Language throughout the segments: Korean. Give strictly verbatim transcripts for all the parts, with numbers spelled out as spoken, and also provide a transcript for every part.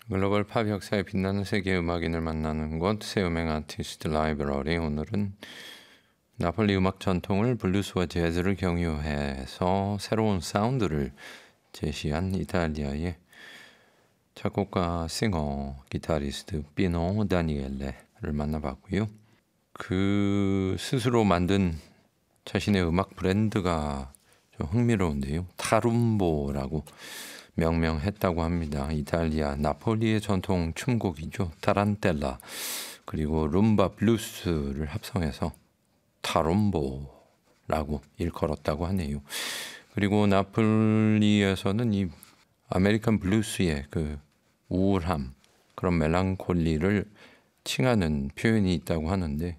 글로벌 팝 역사에 빛나는 세계 음악인을 만나는 곳 새 음악 아티스트 라이브러리. 오늘은 나폴리 음악 전통을 블루스와 재즈를 경유해서 새로운 사운드를 제시한 이탈리아의 작곡가, 싱어, 기타리스트 피노 다니엘레를 만나봤고요. 그 스스로 만든 자신의 음악 브랜드가 좀 흥미로운데요. 타룸보라고 명명했다고 합니다. 이탈리아 나폴리의 전통 춤곡이죠. 타란텔라 그리고 룸바 블루스를 합성해서 타룸보라고 일컬었다고 하네요. 그리고 나폴리에서는 이 아메리칸 블루스의 그 우울함, 그런 멜랑콜리를 칭하는 표현이 있다고 하는데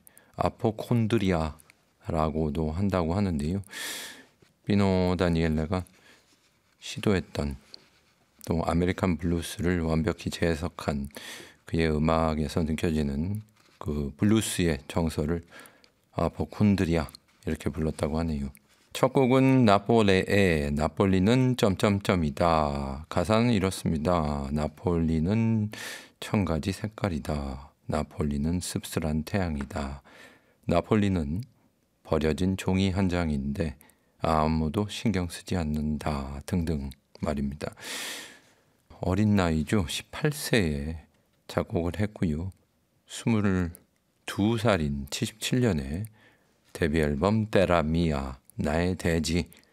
아포콘드리아라고도 한다고 하는데요. 피노 다니엘레가 시도했던 또 아메리칸 블루스를 완벽히 재해석한 그의 음악에서 느껴지는 그 블루스의 정서를 아포콘드리아 이렇게 불렀다고 하네요. 첫 곡은 나폴레의 나폴리는 점점점이다. 가사는 이렇습니다. 나폴리는 천 가지 색깔이다. 나폴리는 씁쓸한 태양이다. 나폴리는 버려진 종이 한 장인데 아무도 신경 쓰지 않는다. 등등 말입니다. 어린 나이죠. 십팔 세에 작곡을 했고요. 스물두 살인 칠십칠 년에 데뷔 앨범 테라미아 나의 대지